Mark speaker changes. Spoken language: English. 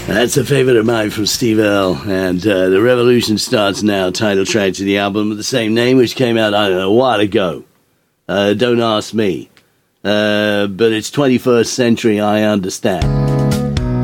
Speaker 1: That's a favourite of mine from Steve Earle, and The Revolution Starts Now, title track to the album of the same name, which came out, I don't know, a while ago. Don't ask me. But it's 21st century, I understand.